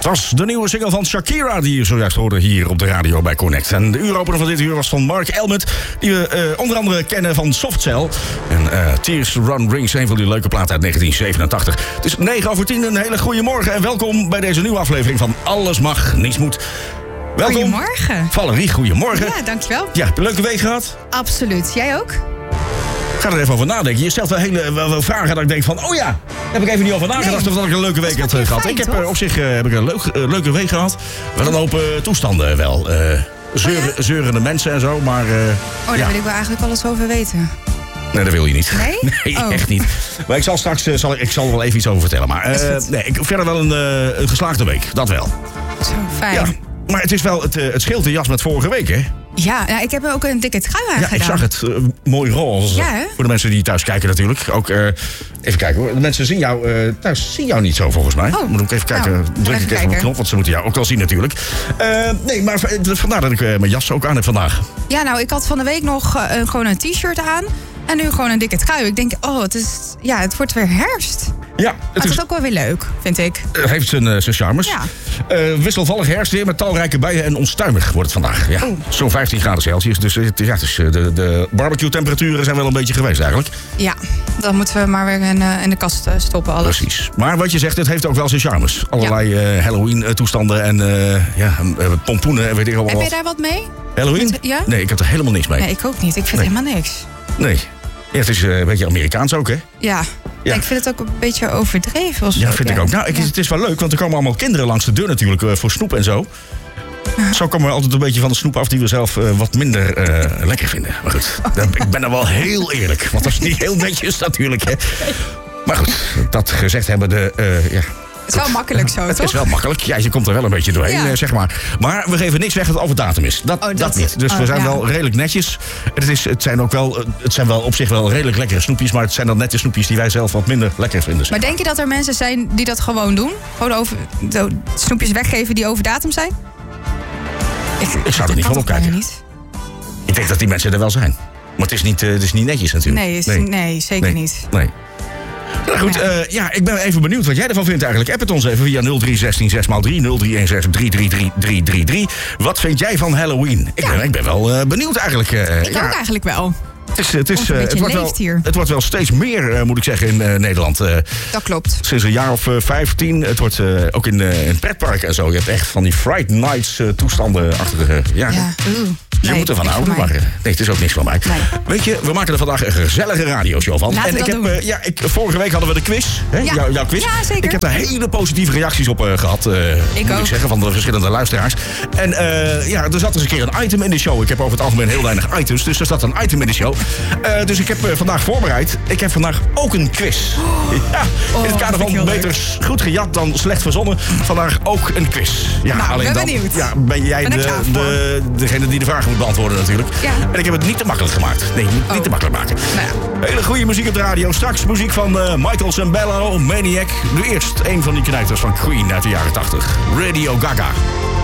Het was de nieuwe single van Shakira die je zojuist hoorde hier op de radio bij Connect. En de uuropener van dit uur was van Mark Elmet, die we onder andere kennen van Soft Cell. En Tears Run Rings, een van die leuke platen uit 1987. Het is 9:10, een hele goede morgen en welkom bij deze nieuwe aflevering van Alles Mag, Niets Moet. Welkom. Goedemorgen. Valerie, goedemorgen. Ja, dankjewel. Ja, heb je een leuke week gehad? Absoluut. Jij ook? Ga er even over nadenken. Je stelt wel vragen dat ik denk van... oh ja, daar heb ik even niet over nagedacht of dat ik een leuke week had gehad. Fijn, ik heb op zich heb ik een leuke week gehad. Wel een hoop toestanden wel. Zeurende mensen en zo, maar... daar wil ik wel eigenlijk alles over weten. Nee, dat wil je niet. Nee? Nee, echt niet. Maar ik zal straks ik zal er wel even iets over vertellen. Maar verder wel een geslaagde week. Dat wel. Zo, fijn. Ja, maar het is wel het scheelt de jas met vorige week, hè? Ja, ik heb ook een dikke trui aangedaan. Ja, ik zag het. Mooi roze. Ja, hè? Voor de mensen die thuis kijken natuurlijk. Ook, even kijken hoor. De mensen zien jou thuis zien jou niet zo volgens mij. Oh. Moet ik even kijken. Nou, druk ik even op de knop, want ze moeten jou ook wel zien natuurlijk. Nee, maar vandaar dat ik mijn jas ook aan heb vandaag. Ja, nou, ik had van de week nog gewoon een t-shirt aan. En nu gewoon een dikke trui. Ik denk, het wordt weer herfst. Ja, het is ook wel weer leuk, vind ik. Het heeft zijn charmes. Ja. Wisselvallig herfstweer met talrijke bijen en onstuimig wordt het vandaag. Ja. Zo'n 15 graden Celsius. Dus de barbecue-temperaturen zijn wel een beetje geweest eigenlijk. Ja, dan moeten we maar weer in de kast stoppen alles. Precies. Maar wat je zegt, het heeft ook wel zijn charmes. Allerlei Halloween-toestanden en pompoenen en weet ik allemaal wat. Heb je daar wat mee? Halloween? Ja? Nee, ik heb er helemaal niks mee. Nee, ik ook niet. Ik vind helemaal niks. Nee. Ja, het is een beetje Amerikaans ook, hè? Ja. Ja, ik vind het ook een beetje overdreven. Ja, vind ik ook. Nou, het is wel leuk, want er komen allemaal kinderen langs de deur natuurlijk voor snoep en zo. Zo komen we altijd een beetje van de snoep af die we zelf wat minder lekker vinden. Maar goed, ik ben er wel heel eerlijk. Want dat is niet heel netjes natuurlijk, hè. Maar goed, dat gezegd hebben het is wel makkelijk zo, het toch? is wel makkelijk. Ja, je komt er wel een beetje doorheen, zeg maar. Maar we geven niks weg dat het over datum is. Dat niet. Dus we zijn wel redelijk netjes. Het zijn wel op zich wel redelijk lekkere snoepjes. Maar het zijn dan net de snoepjes die wij zelf wat minder lekker vinden. Maar denk je dat er mensen zijn die dat gewoon doen? Gewoon snoepjes weggeven die over datum zijn? Ik zou er niet van opkijken. Niet. Ik denk dat die mensen er wel zijn. Maar het is niet netjes natuurlijk. Nee, zeker niet. Nee. Nou goed, ik ben even benieuwd wat jij ervan vindt eigenlijk. App het ons even via 0316 6x3 0316 333 Wat vind jij van Halloween? Ik ben wel benieuwd eigenlijk. Ik ook eigenlijk wel. Het wordt wel steeds meer, moet ik zeggen, in Nederland. Dat klopt. Sinds een jaar of 15. Het wordt ook in pretparken en zo. Je hebt echt van die Fright Nights toestanden achtige. Je moet ervan houden, maar het is ook niks van mij. Nee. Weet je, we maken er vandaag een gezellige radioshow van. Vorige week hadden we de quiz. Hè? Ja. Jouw quiz. Ja, zeker. Ik heb daar hele positieve reacties op gehad. Moet ik zeggen, van de verschillende luisteraars. En er zat eens een keer een item in de show. Ik heb over het algemeen heel weinig items. Dus er zat een item in de show. Dus ik heb vandaag voorbereid. Ik heb vandaag ook een quiz. In het kader van beter goed gejat dan slecht verzonnen. Vandaag ook een quiz. Ja, nou, alleen ben dan benieuwd. Ben jij degene die de vraag moet beantwoorden natuurlijk. Ja. En ik heb het niet te makkelijk gemaakt. Nee, niet te makkelijk maken. Nou. Hele goede muziek op de radio. Straks muziek van Michael Sembello, Maniac. Nu eerst een van die knijters van Queen uit de jaren 80. Radio Gaga.